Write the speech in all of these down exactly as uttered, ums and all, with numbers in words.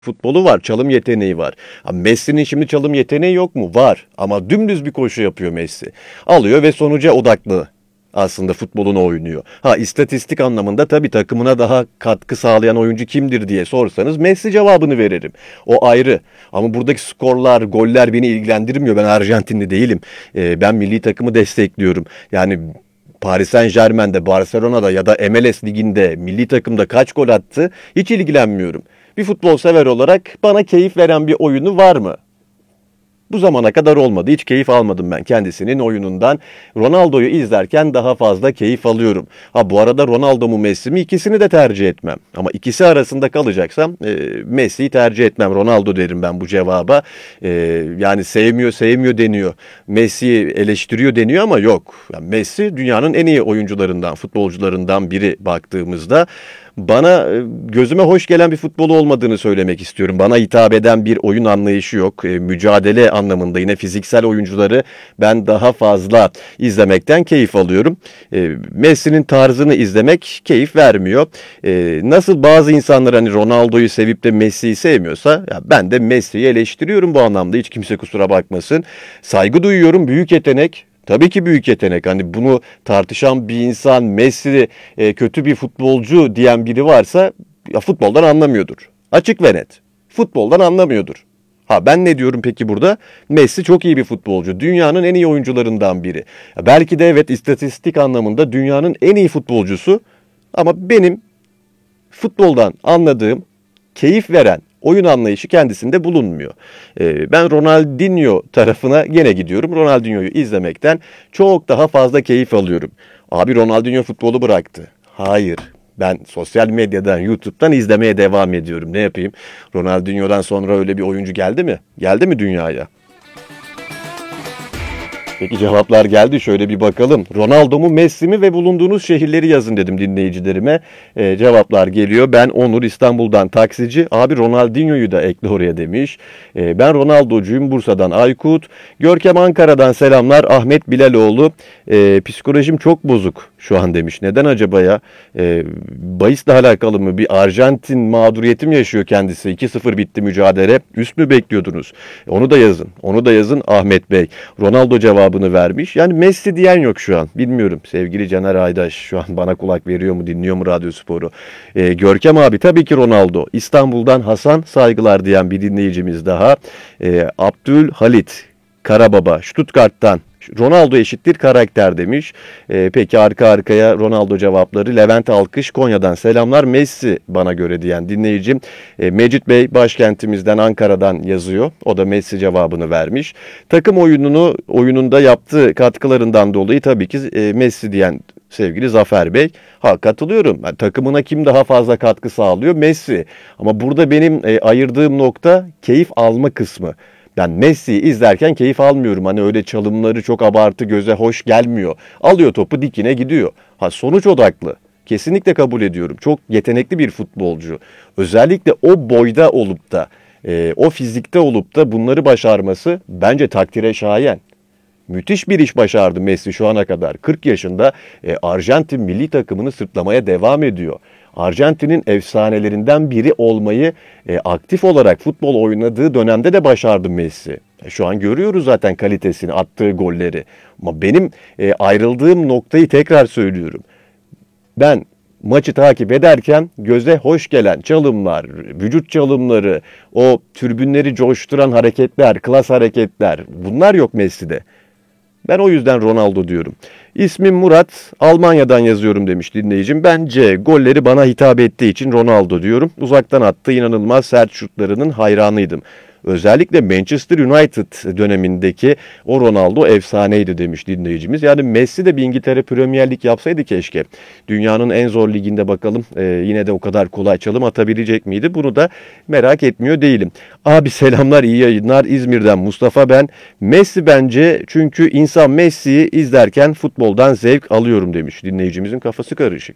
Futbolu var, çalım yeteneği var. Ha, Messi'nin şimdi çalım yeteneği yok mu? Var. Ama dümdüz bir koşu yapıyor Messi. Alıyor ve sonuca odaklı aslında futbolunu oynuyor. Ha istatistik anlamında tabii takımına daha katkı sağlayan oyuncu kimdir diye sorsanız Messi cevabını veririm. O ayrı. Ama buradaki skorlar, goller beni ilgilendirmiyor. Ben Arjantinli değilim. Ee, ben milli takımı destekliyorum. Yani Paris Saint-Germain'de, Barcelona'da ya da M L S liginde, milli takımda kaç gol attı hiç ilgilenmiyorum. Bir futbol sever olarak bana keyif veren bir oyunu var mı? Bu zamana kadar olmadı. Hiç keyif almadım ben kendisinin oyunundan. Ronaldo'yu izlerken daha fazla keyif alıyorum. Ha bu arada Ronaldo mu Messi mi ikisini de tercih etmem. Ama ikisi arasında kalacaksam e, Messi'yi tercih etmem. Ronaldo derim ben bu cevaba. E, yani sevmiyor sevmiyor deniyor. Messi'yi eleştiriyor deniyor ama yok. Yani Messi dünyanın en iyi oyuncularından, futbolcularından biri baktığımızda. Bana gözüme hoş gelen bir futbol olmadığını söylemek istiyorum. Bana hitap eden bir oyun anlayışı yok. E, mücadele anlamında yine fiziksel oyuncuları ben daha fazla izlemekten keyif alıyorum. E, Messi'nin tarzını izlemek keyif vermiyor. E, nasıl bazı insanlar hani Ronaldo'yu sevip de Messi'yi sevmiyorsa ya ben de Messi'yi eleştiriyorum bu anlamda. Hiç kimse kusura bakmasın. Saygı duyuyorum. Büyük yetenek. Tabii ki büyük yetenek. Hani bunu tartışan bir insan Messi e, kötü bir futbolcu diyen biri varsa ya futboldan anlamıyordur. Açık ve net. Futboldan anlamıyordur. Ha ben ne diyorum peki burada? Messi çok iyi bir futbolcu. Dünyanın en iyi oyuncularından biri. Ya belki de evet istatistik anlamında dünyanın en iyi futbolcusu. Ama benim futboldan anladığım, keyif veren oyun anlayışı kendisinde bulunmuyor. Ee, ben Ronaldinho tarafına gene gidiyorum. Ronaldinho'yu izlemekten çok daha fazla keyif alıyorum. Abi Ronaldinho futbolu bıraktı. Hayır. Ben sosyal medyadan, YouTube'dan izlemeye devam ediyorum. Ne yapayım? Ronaldinho'dan sonra öyle bir oyuncu geldi mi? Geldi mi dünyaya? Peki cevaplar geldi. Şöyle bir bakalım. Ronaldo mu Messi mi ve bulunduğunuz şehirleri yazın dedim dinleyicilerime. Ee, cevaplar geliyor. Ben Onur İstanbul'dan taksici. Abi Ronaldinho'yu da ekle oraya demiş. Ee, ben Ronaldo'cuyum Bursa'dan Aykut. Görkem Ankara'dan selamlar. Ahmet Bilaloğlu. Ee, psikolojim çok bozuk şu an demiş. Neden acaba ya? Ee, bahisle alakalı mı? Bir Arjantin mağduriyeti mi yaşıyor kendisi? iki sıfır bitti mücadele. Üst mü bekliyordunuz? Onu da yazın. Onu da yazın Ahmet Bey. Ronaldo cevabı vermiş. Yani Messi diyen yok şu an. Bilmiyorum. Sevgili Caner Aydaş şu an bana kulak veriyor mu, dinliyor mu Radyo Sporu? Ee, Görkem abi tabii ki Ronaldo. İstanbul'dan Hasan saygılar diyen bir dinleyicimiz daha. Ee, Abdül Halit Karababa Stuttgart'tan Ronaldo eşittir karakter demiş. Ee, peki arka arkaya Ronaldo cevapları. Levent Alkış Konya'dan selamlar. Messi bana göre diyen dinleyicim. Ee, Mecit Bey başkentimizden Ankara'dan yazıyor. O da Messi cevabını vermiş. Takım oyununu oyununda yaptığı katkılarından dolayı tabii ki e, Messi diyen sevgili Zafer Bey. Ha katılıyorum. Yani, takımına kim daha fazla katkı sağlıyor? Messi. Ama burada benim e, ayırdığım nokta keyif alma kısmı. Ben Messi'yi izlerken keyif almıyorum. Hani öyle çalımları çok abartı göze hoş gelmiyor. Alıyor topu dikine gidiyor. Ha sonuç odaklı. Kesinlikle kabul ediyorum. Çok yetenekli bir futbolcu. Özellikle o boyda olup da e, o fizikte olup da bunları başarması bence takdire şayan. Müthiş bir iş başardı Messi şu ana kadar. kırk yaşında e, Arjantin milli takımını sırtlamaya devam ediyor. Arjantin'in efsanelerinden biri olmayı e, aktif olarak futbol oynadığı dönemde de başardı Messi. E, şu an görüyoruz zaten kalitesini, attığı golleri. Ama benim e, ayrıldığım noktayı tekrar söylüyorum. Ben maçı takip ederken göze hoş gelen çalımlar, vücut çalımları, o tribünleri coşturan hareketler, klas hareketler bunlar yok Messi'de. Ben o yüzden Ronaldo diyorum. İsmim Murat, Almanya'dan yazıyorum demiş dinleyicim. Bence golleri bana hitap ettiği için Ronaldo diyorum. Uzaktan attığı inanılmaz sert şutlarının hayranıydım. Özellikle Manchester United dönemindeki o Ronaldo efsaneydi demiş dinleyicimiz. Yani Messi de bir İngiltere Premier Lig yapsaydı keşke. Dünyanın en zor liginde bakalım e, yine de o kadar kolay çalım atabilecek miydi? Bunu da merak etmiyor değilim. Abi selamlar, iyi yayınlar. İzmir'den Mustafa ben. Messi bence çünkü insan Messi'yi izlerken futboldan zevk alıyorum demiş. Dinleyicimizin kafası karışık.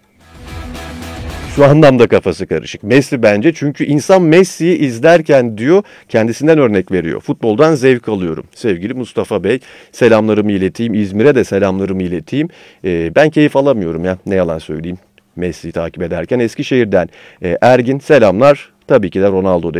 Şu anlamda kafası karışık. Messi bence çünkü insan Messi'yi izlerken diyor kendisinden örnek veriyor. Futboldan zevk alıyorum. Sevgili Mustafa Bey selamlarımı ileteyim. İzmir'e de selamlarımı ileteyim. Ee, ben keyif alamıyorum ya ne yalan söyleyeyim. Messi'yi takip ederken Eskişehir'den e, Ergin selamlar. Tabii ki de Ronaldo